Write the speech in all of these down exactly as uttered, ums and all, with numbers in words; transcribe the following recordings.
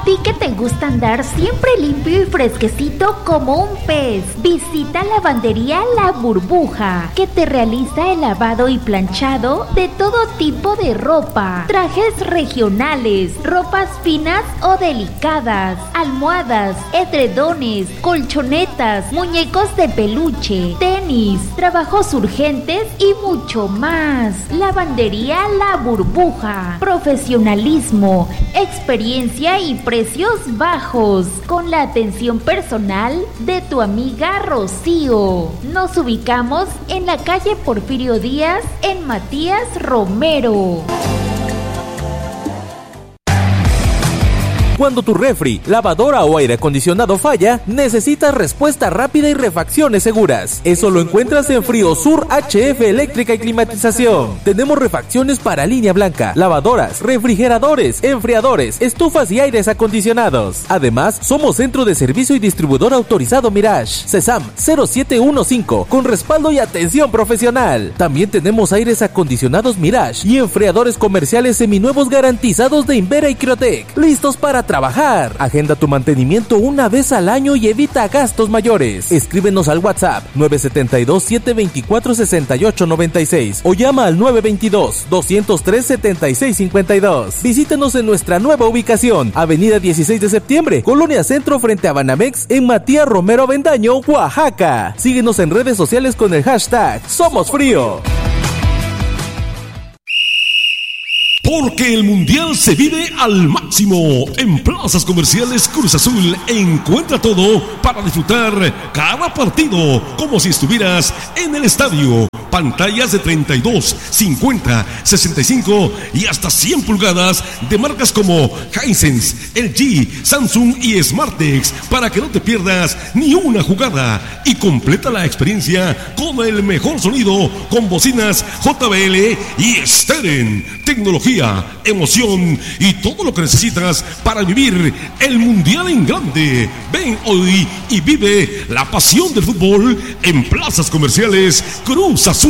ti que te gusta andar siempre limpio y fresquecito como un pez, visita Lavandería La Burbuja, que te realiza el lavado y planchado de todo tipo de ropa, trajes regionales, ropas finas o delicadas, almohadas, edredones, colchonetas, muñecos de peluche, tenis, trabajos urgentes y mucho más. Lavandería La Burbuja, profesionalismo, experiencia y precios bajos, con la atención personal de tu amiga Rocío. Nos ubicamos en la calle Porfirio Díaz, en Matías Romero. Cuando tu refri, lavadora o aire acondicionado falla, necesitas respuesta rápida y refacciones seguras. Eso lo encuentras en Friosur H F Eléctrica y Climatización. Tenemos refacciones para línea blanca, lavadoras, refrigeradores, enfriadores, estufas y aires acondicionados. Además, somos centro de servicio y distribuidor autorizado Mirage, CESAM cero siete uno cinco, con respaldo y atención profesional. También tenemos aires acondicionados Mirage y enfriadores comerciales seminuevos garantizados de Invera y Criotec, listos para trabajar. Agenda tu mantenimiento una vez al año y evita gastos mayores. Escríbenos al WhatsApp nueve siete dos, siete dos cuatro, seis ocho nueve seis o llama al nueve dos dos, dos cero tres, siete seis cinco dos. Visítenos en nuestra nueva ubicación, Avenida dieciséis de septiembre, Colonia Centro, frente a Banamex, en Matías Romero Avendaño, Oaxaca. Síguenos en redes sociales con el hashtag Somos Frío. Porque el Mundial se vive al máximo. En Plazas Comerciales Cruz Azul encuentra todo para disfrutar cada partido como si estuvieras en el estadio. Pantallas de treinta y dos, cincuenta, sesenta y cinco y hasta cien pulgadas de marcas como Hisense, L G, Samsung y Smartex para que no te pierdas ni una jugada y completa la experiencia con el mejor sonido con bocinas J B L y Steren. Tecnología, emoción y todo lo que necesitas para vivir el Mundial en grande. Ven hoy y vive la pasión del fútbol en Plazas Comerciales Cruz Azul.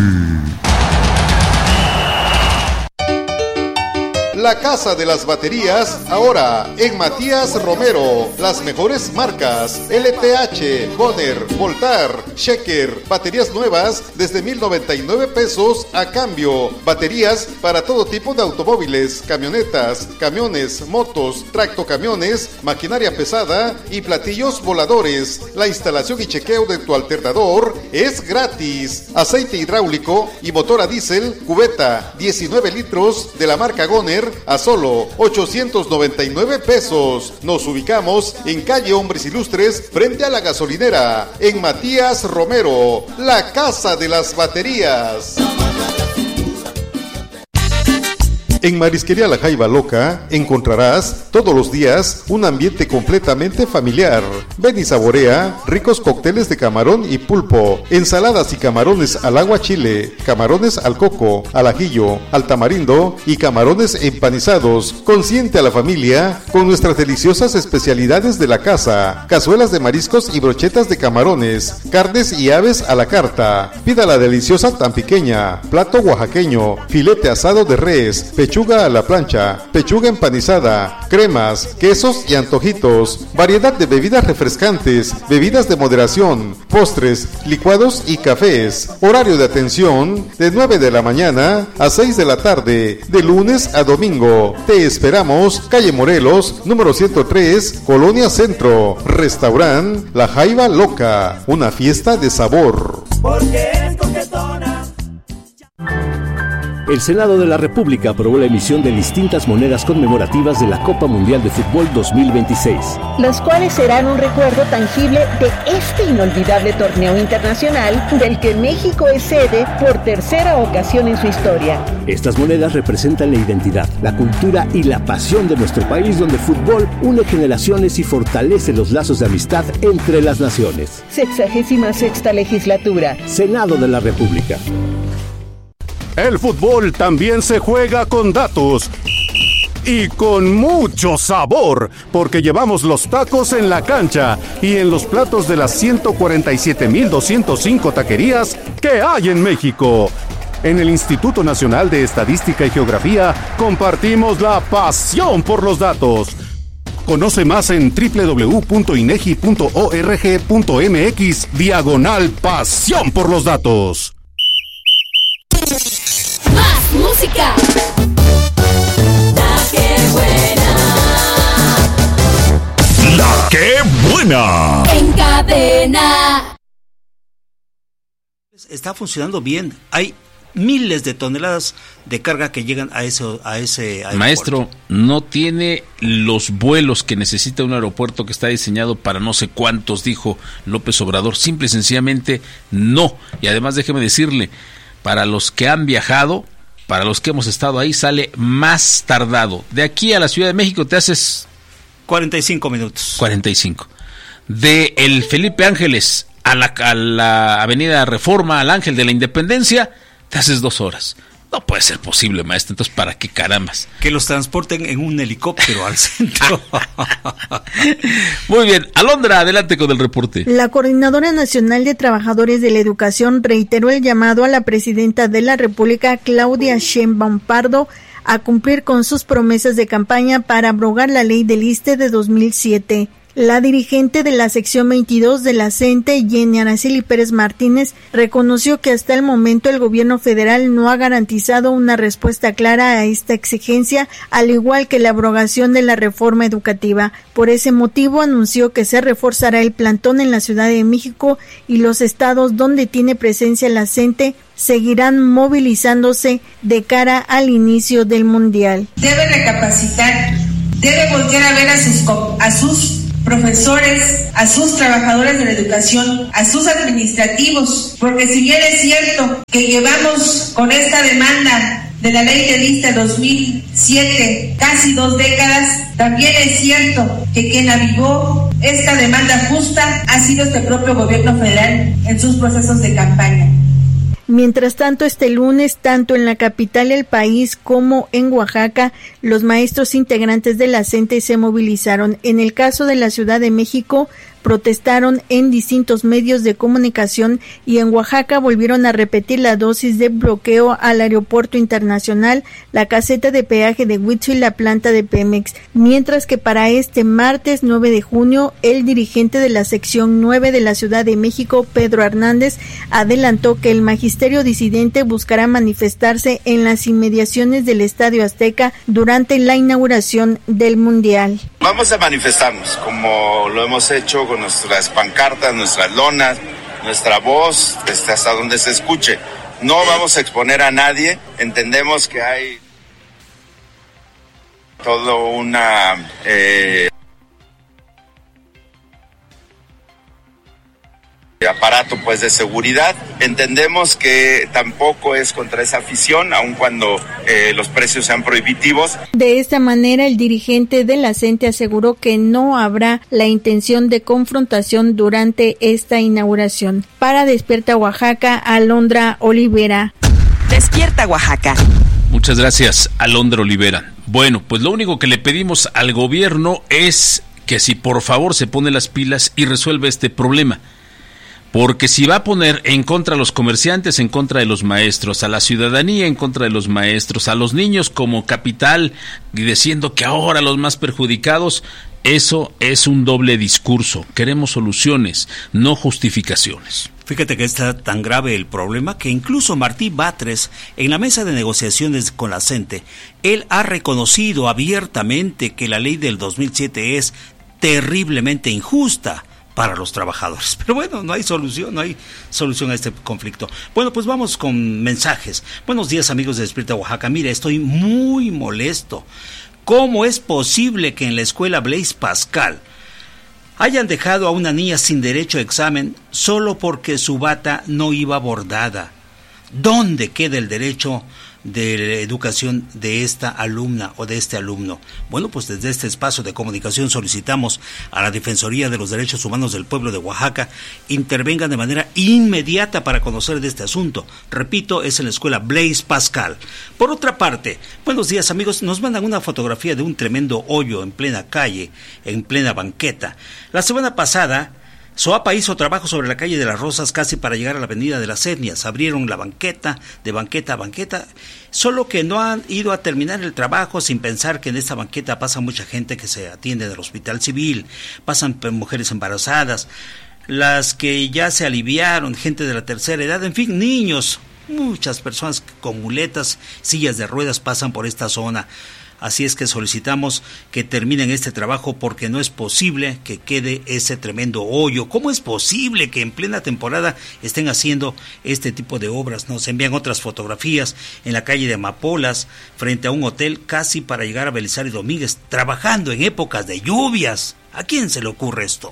La Casa de las Baterías, ahora en Matías Romero. Las mejores marcas: L T H, Goner, Voltar, Sheker. Baterías nuevas desde mil noventa y nueve pesos a cambio. Baterías para todo tipo de automóviles, camionetas, camiones, motos, tractocamiones, maquinaria pesada y platillos voladores. La instalación y chequeo de tu alternador es gratis. Aceite hidráulico y motor a diésel, cubeta, diecinueve litros de la marca Goner, a solo ochocientos noventa y nueve pesos. Nos ubicamos en calle Hombres Ilustres, frente a la gasolinera, en Matías Romero, la Casa de las Baterías. En Marisquería La Jaiba Loca encontrarás todos los días un ambiente completamente familiar. Ven y saborea ricos cócteles de camarón y pulpo, ensaladas y camarones al agua chile, camarones al coco, al ajillo, al tamarindo y camarones empanizados. Consiente a la familia con nuestras deliciosas especialidades de la casa: cazuelas de mariscos y brochetas de camarones, carnes y aves a la carta. Pida la deliciosa tan pequeña, plato oaxaqueño, filete asado de res, pechuga a la plancha, pechuga empanizada, cremas, quesos y antojitos, variedad de bebidas refrescantes, bebidas de moderación, postres, licuados y cafés. Horario de atención de nueve de la mañana a seis de la tarde, de lunes a domingo. Te esperamos, calle Morelos, número ciento tres, Colonia Centro. Restaurant La Jaiba Loca, una fiesta de sabor. Porque es coquetona. El Senado de la República aprobó la emisión de distintas monedas conmemorativas de la Copa Mundial de Fútbol dos mil veintiséis. Las cuales serán un recuerdo tangible de este inolvidable torneo internacional del que México es sede por tercera ocasión en su historia. Estas monedas representan la identidad, la cultura y la pasión de nuestro país, donde el fútbol une generaciones y fortalece los lazos de amistad entre las naciones. Sexagésima sexta legislatura. Senado de la República. El fútbol también se juega con datos y con mucho sabor, porque llevamos los tacos en la cancha y en los platos de las ciento cuarenta y siete mil doscientos cinco taquerías que hay en México. En el Instituto Nacional de Estadística y Geografía compartimos la pasión por los datos. Conoce más en doble u doble u doble u punto inegi punto org punto mx diagonal pasión por los datos. Más música. La que buena. La que buena. En cadena. Está funcionando bien. Hay miles de toneladas de carga que llegan a ese, a ese aeropuerto. Maestro, no tiene los vuelos que necesita un aeropuerto que está diseñado para no sé cuántos, dijo López Obrador. Simple y sencillamente no. Y además déjeme decirle, para los que han viajado, para los que hemos estado ahí, sale más tardado. De aquí a la Ciudad de México te haces cuarenta y cinco minutos. cuarenta y cinco. De el Felipe Ángeles a la, a la Avenida Reforma, al Ángel de la Independencia, te haces dos horas. No puede ser posible, maestro. Entonces, ¿para qué carambas? Que los transporten en un helicóptero al centro. Muy bien. Alondra, adelante con el reporte. La Coordinadora Nacional de Trabajadores de la Educación reiteró el llamado a la Presidenta de la República, Claudia Sheinbaum Pardo, a cumplir con sus promesas de campaña para abrogar la ley del ISSSTE de dos mil siete. La dirigente de la sección veintidós de la CENTE, Jenny Araceli Pérez Martínez, reconoció que hasta el momento el gobierno federal no ha garantizado una respuesta clara a esta exigencia, al igual que la abrogación de la reforma educativa. Por ese motivo, anunció que se reforzará el plantón en la Ciudad de México y los estados donde tiene presencia la CENTE seguirán movilizándose de cara al inicio del Mundial. Debe recapacitar, debe voltear a ver a sus, a sus profesores, a sus trabajadores de la educación, a sus administrativos, porque si bien es cierto que llevamos con esta demanda de la ley del ISSSTE dos mil siete casi dos décadas, también es cierto que quien avivó esta demanda justa ha sido este propio gobierno federal en sus procesos de campaña. Mientras tanto, este lunes, tanto en la capital del país como en Oaxaca, los maestros integrantes de la CENTE se movilizaron. En el caso de la Ciudad de México, protestaron en distintos medios de comunicación y en Oaxaca volvieron a repetir la dosis de bloqueo al aeropuerto internacional, la caseta de peaje de Huitzo y la planta de Pemex. Mientras que para este martes nueve de junio, el dirigente de la sección nueve de la Ciudad de México, Pedro Hernández, adelantó que el magisterio disidente buscará manifestarse en las inmediaciones del Estadio Azteca durante la inauguración del Mundial. Vamos a manifestarnos como lo hemos hecho con nuestras pancartas, nuestras lonas, nuestra voz, este, hasta donde se escuche. No vamos a exponer a nadie, entendemos que hay todo una... Eh, aparato pues de seguridad. Entendemos que tampoco es contra esa afición, aun cuando eh, los precios sean prohibitivos. De esta manera, el dirigente de la CENTE aseguró que no habrá la intención de confrontación durante esta inauguración. Para Despierta Oaxaca, Alondra Olivera. Despierta Oaxaca. Muchas gracias, Alondra Olivera. Bueno, pues lo único que le pedimos al gobierno es que si por favor se pone las pilas y resuelve este problema. Porque si va a poner en contra a los comerciantes, en contra de los maestros, a la ciudadanía en contra de los maestros, a los niños como capital, diciendo que ahora los más perjudicados, eso es un doble discurso. Queremos soluciones, no justificaciones. Fíjate que está tan grave el problema que incluso Martí Batres, en la mesa de negociaciones con la CENTE, él ha reconocido abiertamente que la ley del dos mil siete es terriblemente injusta para los trabajadores. Pero bueno, no hay solución, no hay solución a este conflicto. Bueno, pues vamos con mensajes. Buenos días, amigos de Despierta Oaxaca. Mire, estoy muy molesto. ¿Cómo es posible que en la escuela Blaise Pascal hayan dejado a una niña sin derecho a examen solo porque su bata no iba bordada? ¿Dónde queda el derecho de educación de esta alumna o de este alumno? Bueno, pues desde este espacio de comunicación solicitamos a la Defensoría de los Derechos Humanos del Pueblo de Oaxaca intervengan de manera inmediata para conocer de este asunto. Repito, es en la escuela Blaise Pascal. Por otra parte, buenos días, amigos, nos mandan una fotografía de un tremendo hoyo en plena calle, en plena banqueta. La semana pasada Soapa hizo trabajo sobre la calle de las Rosas casi para llegar a la avenida de las Etnias. Abrieron la banqueta, de banqueta a banqueta, solo que no han ido a terminar el trabajo sin pensar que en esta banqueta pasa mucha gente que se atiende del hospital civil, pasan mujeres embarazadas, las que ya se aliviaron, gente de la tercera edad, en fin, niños, muchas personas con muletas, sillas de ruedas pasan por esta zona. Así es que solicitamos que terminen este trabajo porque no es posible que quede ese tremendo hoyo. ¿Cómo es posible que en plena temporada estén haciendo este tipo de obras? Nos envían otras fotografías en la calle de Amapolas, frente a un hotel, casi para llegar a Belisario Domínguez, trabajando en épocas de lluvias. ¿A quién se le ocurre esto?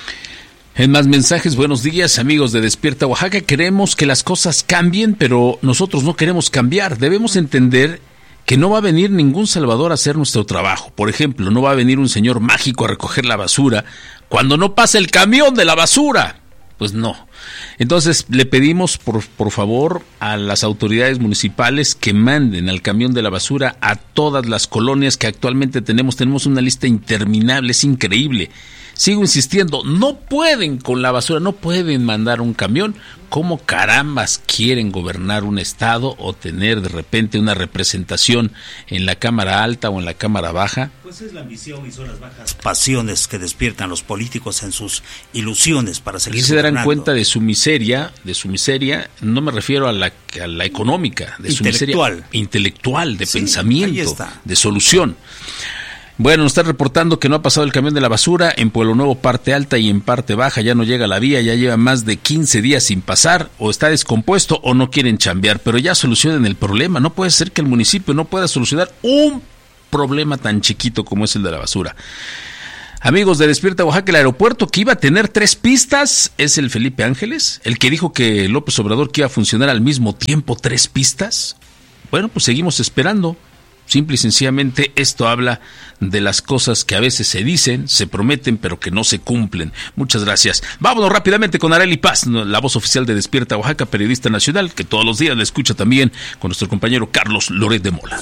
En más mensajes, buenos días amigos de Despierta Oaxaca. Queremos que las cosas cambien, pero nosotros no queremos cambiar. Debemos entender que no va a venir ningún salvador a hacer nuestro trabajo. Por ejemplo, no va a venir un señor mágico a recoger la basura cuando no pasa el camión de la basura. Pues no. Entonces le pedimos por, por favor a las autoridades municipales que manden al camión de la basura a todas las colonias que actualmente tenemos. Tenemos una lista interminable, es increíble. Sigo insistiendo, no pueden con la basura, no pueden mandar un camión. ¿Cómo carambas quieren gobernar un estado o tener de repente una representación en la Cámara Alta o en la Cámara Baja? Pues es la ambición y son las bajas pasiones que despiertan los políticos en sus ilusiones para seguir gobernando. Se darán cuenta de su miseria, de su miseria, no me refiero a la, a la económica, de su miseria intelectual, de sí, pensamiento, de solución. Bueno, nos están reportando que no ha pasado el camión de la basura en Pueblo Nuevo, parte alta, y en parte baja ya no llega la vía, ya lleva más de quince días sin pasar, o está descompuesto o no quieren chambear, pero ya solucionen el problema. No puede ser que el municipio no pueda solucionar un problema tan chiquito como es el de la basura. Amigos de Despierta Oaxaca, el aeropuerto que iba a tener tres pistas es el Felipe Ángeles, el que dijo que López Obrador que iba a funcionar al mismo tiempo tres pistas. Bueno, pues seguimos esperando. Simple y sencillamente esto habla de las cosas que a veces se dicen, se prometen, pero que no se cumplen. Muchas gracias. Vámonos rápidamente con Arely Paz, la voz oficial de Despierta Oaxaca, periodista nacional, que todos los días la escucha también con nuestro compañero Carlos Loret de Mola.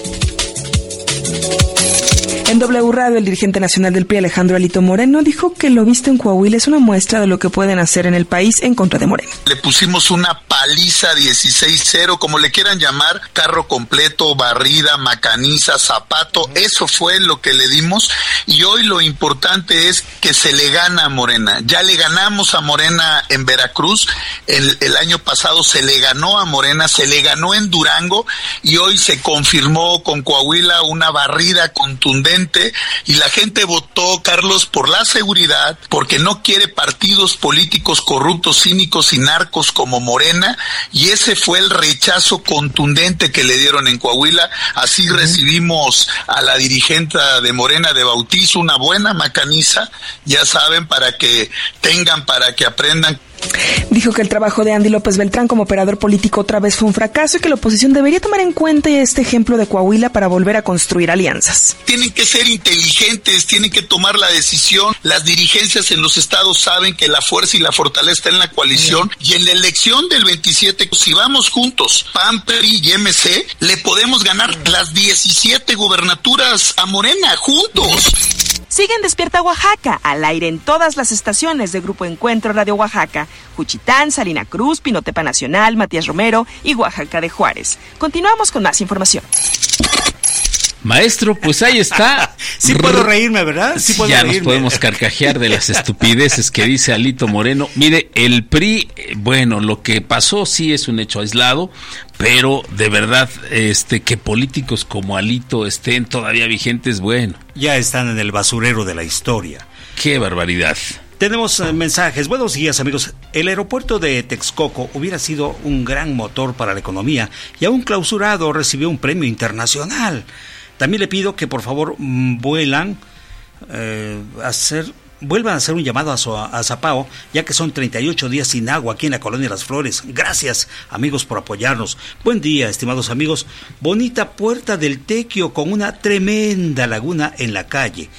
En W Radio, el dirigente nacional del P R I, Alejandro Alito Moreno, dijo que lo visto en Coahuila es una muestra de lo que pueden hacer en el país en contra de Moreno. Le pusimos una paliza dieciséis cero, como le quieran llamar, carro completo, barrida, macaniza, zapato, eso fue lo que le dimos, y hoy lo importante es que se le gana a Morena. Ya le ganamos a Morena en Veracruz, el, el año pasado se le ganó a Morena, se le ganó en Durango, y hoy se confirmó con Coahuila una barrida contundente. Y la gente votó, Carlos, por la seguridad, porque no quiere partidos políticos corruptos, cínicos y narcos como Morena, y ese fue el rechazo contundente que le dieron en Coahuila. Así uh-huh. recibimos a la dirigente de Morena de bautizo, una buena macaniza, ya saben, para que tengan, para que aprendan. Dijo que el trabajo de Andy López Beltrán como operador político otra vez fue un fracaso y que la oposición debería tomar en cuenta este ejemplo de Coahuila para volver a construir alianzas. Tienen que ser inteligentes, tienen que tomar la decisión. Las dirigencias en los estados saben que la fuerza y la fortaleza está en la coalición, y en la elección del veintisiete, si vamos juntos, P A N, P R I y M C, le podemos ganar las diecisiete gubernaturas a Morena, juntos. Siguen Despierta Oaxaca, al aire en todas las estaciones de Grupo Encuentro Radio Oaxaca, Juchitán, Salina Cruz, Pinotepa Nacional, Matías Romero y Oaxaca de Juárez. Continuamos con más información. Maestro, pues ahí está. Sí puedo reírme, ¿verdad? Sí puedo ya reírme. Nos podemos carcajear de las estupideces que dice Alito Moreno. Mire, el P R I, bueno, lo que pasó sí es un hecho aislado, pero de verdad, este, que políticos como Alito estén todavía vigentes, bueno. Ya están en el basurero de la historia. ¡Qué barbaridad! Tenemos eh, mensajes. Buenos días, amigos. El aeropuerto de Texcoco hubiera sido un gran motor para la economía y aún clausurado recibió un premio internacional. También le pido que por favor vuelan, eh, hacer, vuelvan a hacer un llamado a, so, a Zapao, ya que son treinta y ocho días sin agua aquí en la Colonia Las Flores. Gracias, amigos, por apoyarnos. Buen día, estimados amigos. Bonita Puerta del Tequio con una tremenda laguna en la calle.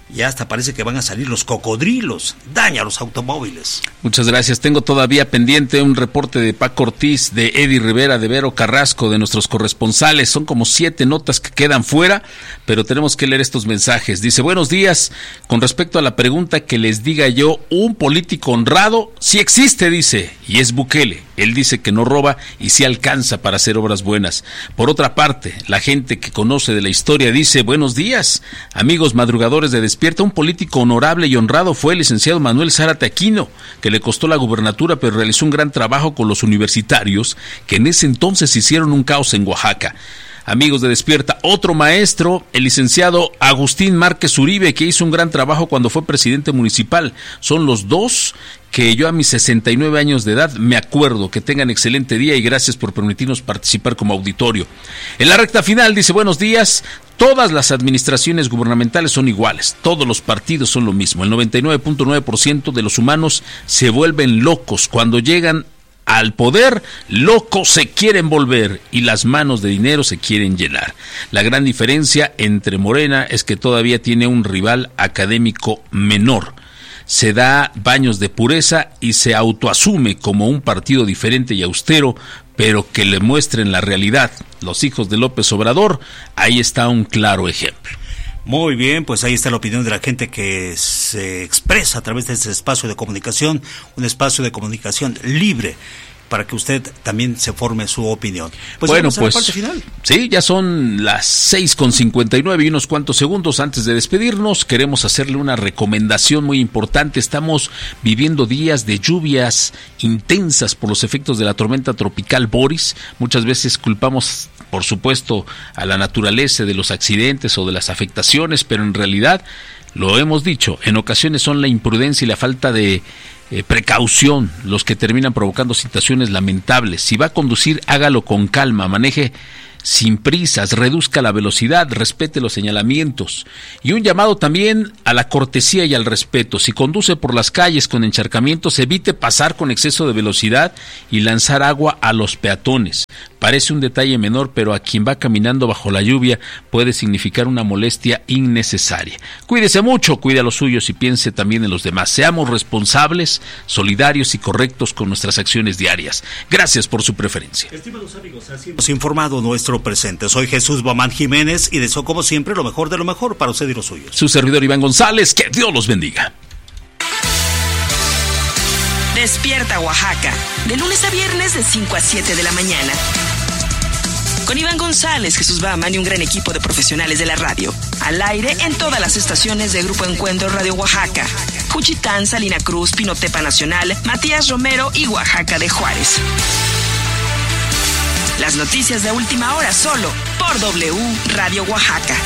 Ya hasta parece que van a salir los cocodrilos. Daña los automóviles. Muchas gracias. Tengo todavía pendiente un reporte de Paco Ortiz, de Eddie Rivera, de Vero Carrasco, de nuestros corresponsales. Son como siete notas que quedan fuera, pero tenemos que leer estos mensajes. Dice, buenos días. Con respecto a la pregunta que les diga yo, un político honrado sí existe, dice, y es Bukele. Él dice que no roba y sí alcanza para hacer obras buenas. Por otra parte, la gente que conoce de la historia dice, buenos días, amigos madrugadores de Despierta. Un político honorable y honrado fue el licenciado Manuel Zárate Aquino, que le costó la gubernatura, pero realizó un gran trabajo con los universitarios, que en ese entonces hicieron un caos en Oaxaca. Amigos de Despierta, otro maestro, el licenciado Agustín Márquez Uribe, que hizo un gran trabajo cuando fue presidente municipal. Son los dos que yo a mis sesenta y nueve años de edad me acuerdo. Que tengan excelente día y gracias por permitirnos participar como auditorio. En la recta final dice, buenos días, todas las administraciones gubernamentales son iguales, todos los partidos son lo mismo. El noventa y nueve punto nueve por ciento de los humanos se vuelven locos cuando llegan al poder, locos se quieren volver y las manos de dinero se quieren llenar. La gran diferencia entre Morena es que todavía tiene un rival académico menor. Se da baños de pureza y se autoasume como un partido diferente y austero, pero que le muestren la realidad. Los hijos de López Obrador, ahí está un claro ejemplo. Muy bien, pues ahí está la opinión de la gente que se expresa a través de este espacio de comunicación, un espacio de comunicación libre, para que usted también se forme su opinión. Pues bueno, vamos a pues la parte final. Sí, ya son las seis con cincuenta y nueve y unos cuantos segundos antes de despedirnos. Queremos hacerle una recomendación muy importante. Estamos viviendo días de lluvias intensas por los efectos de la tormenta tropical Boris. Muchas veces culpamos, por supuesto, a la naturaleza de los accidentes o de las afectaciones, pero en realidad, lo hemos dicho, en ocasiones son la imprudencia y la falta de Eh, precaución los que terminan provocando situaciones lamentables. Si va a conducir, hágalo con calma, maneje sin prisas, reduzca la velocidad, respete los señalamientos. Y un llamado también a la cortesía y al respeto. Si conduce por las calles con encharcamientos, evite pasar con exceso de velocidad y lanzar agua a los peatones. Parece un detalle menor, pero a quien va caminando bajo la lluvia puede significar una molestia innecesaria. Cuídese mucho, cuide a los suyos y piense también en los demás. Seamos responsables, solidarios y correctos con nuestras acciones diarias. Gracias por su preferencia. Estimados amigos, así hemos informado nuestro presente. Soy Jesús Bamán Jiménez y deseo como siempre lo mejor de lo mejor para usted y los suyos. Su servidor Iván González, que Dios los bendiga. Despierta Oaxaca, de lunes a viernes de cinco a siete de la mañana. Con Iván González, Jesús Bamán y un gran equipo de profesionales de la radio. Al aire en todas las estaciones de Grupo Encuentro Radio Oaxaca. Juchitán, Salina Cruz, Pinotepa Nacional, Matías Romero y Oaxaca de Juárez. Las noticias de última hora solo por W Radio Oaxaca.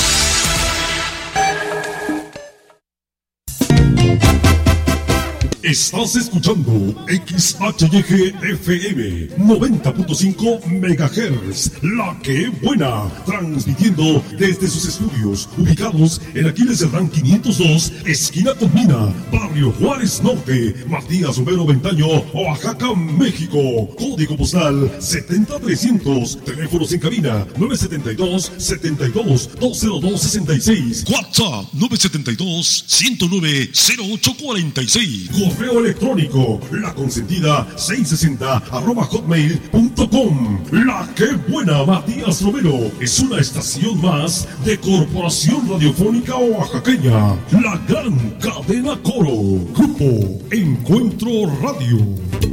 Estás escuchando X H Y G F M noventa punto cinco megahertz, La Que Buena, transmitiendo desde sus estudios ubicados en Aquiles Cerdán quinientos dos, esquina con Mina, Barrio Juárez Norte, Matías Romero Ventaño, Oaxaca, México. Código postal setenta mil trescientos, teléfonos en cabina nueve siete dos, setenta y dos, dos cero dos, sesenta y seis, WhatsApp nueve siete dos, ciento nueve, cero ocho cuarenta y seis. Correo electrónico, la consentida seiscientos sesenta arroba hotmail punto com. La Que Buena, Matías Romero, es una estación más de Corporación Radiofónica Oaxaqueña, la gran cadena Coro. Grupo Encuentro Radio.